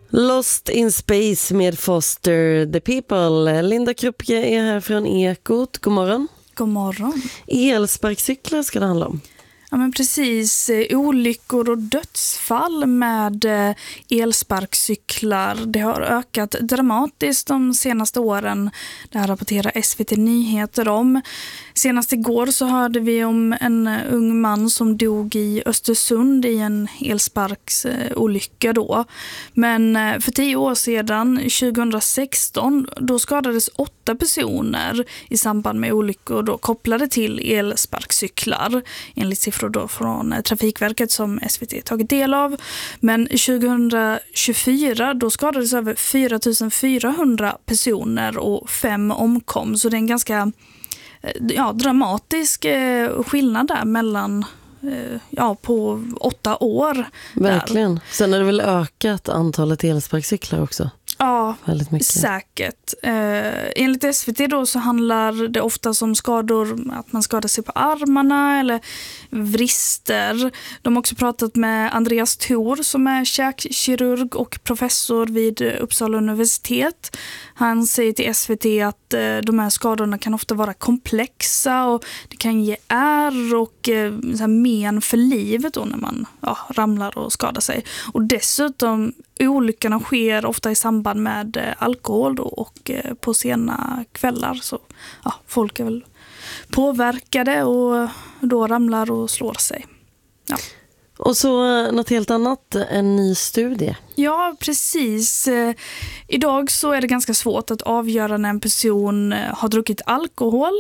Lost in Space med Foster the People. Linda Krupke är här från Ekot. God morgon. God morgon. Elsparkcyklar ska det handla om. Ja, men precis. Olyckor och dödsfall med elsparkcyklar. Det har ökat dramatiskt de senaste åren. Det här rapporterar SVT Nyheter om. Senast igår så hörde vi om en ung man som dog i Östersund i en elsparksolycka då. Men för 10 år sedan, 2016, då skadades 8 personer i samband med olyckor då kopplade till elsparkcyklar. Enligt siffror då från Trafikverket som SVT tagit del av. Men 2024 då skadades över 4400 personer och 5 omkom. Så det är en ganska dramatisk skillnad där mellan på 8 år. Verkligen. Där. Sen har det väl ökat antalet elsparkcyklar också. Ja, väldigt mycket. Säkert. Enligt SVT då så handlar det ofta om skador, att man skadar sig på armarna eller vrister. De har också pratat med Andreas Thor som är käkkirurg och professor vid Uppsala universitet. Han säger till SVT att de här skadorna kan ofta vara komplexa och det kan ge ärr och men för livet då när man ramlar och skadar sig. Och dessutom olyckorna sker ofta i samband med alkohol då och på sena kvällar. Så folk är väl påverkade och då ramlar och slår sig. Ja. Och så något helt annat, en ny studie. Ja, precis. Idag så är det ganska svårt att avgöra när en person har druckit alkohol.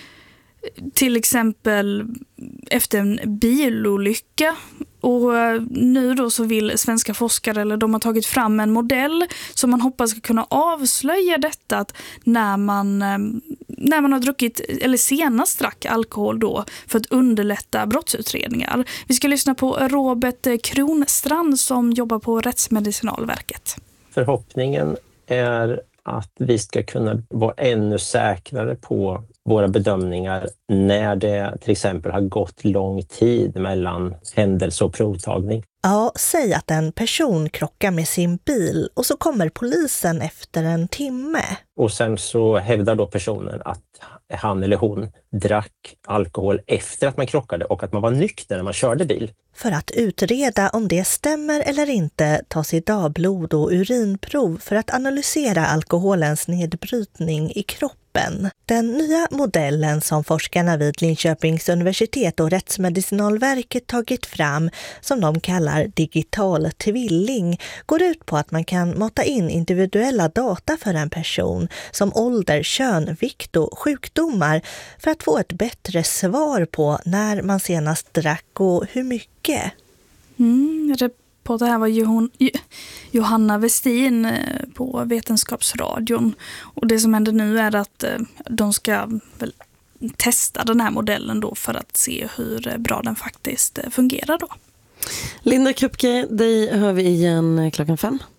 Till exempel efter en bilolycka. Och nu då så vill svenska forskare, eller de har tagit fram en modell som man hoppas ska kunna avslöja detta att när man har druckit eller senast drack alkohol då för att underlätta brottsutredningar. Vi ska lyssna på Robert Kronstrand som jobbar på Rättsmedicinalverket. Förhoppningen är att vi ska kunna vara ännu säkrare på våra bedömningar när det till exempel har gått lång tid mellan händelse och provtagning. Ja, säg att en person krockar med sin bil och så kommer polisen efter en timme. Och sen så hävdar då personen att han eller hon drack alkohol efter att man krockade och att man var nykter när man körde bil. För att utreda om det stämmer eller inte tas idag blod- och urinprov för att analysera alkoholens nedbrytning i kroppen. Den nya modellen som forskarna vid Linköpings universitet och Rättsmedicinalverket tagit fram, som de kallar digital tvilling, går ut på att man kan mata in individuella data för en person som ålder, kön, vikt och sjukdomar för att få ett bättre svar på när man senast drack och hur mycket. Reporter här var Johanna Westin på Vetenskapsradion. Och det som händer nu är att de ska väl testa den här modellen då för att se hur bra den faktiskt fungerar då. Linda Krupke, dig hör vi igen 5:00.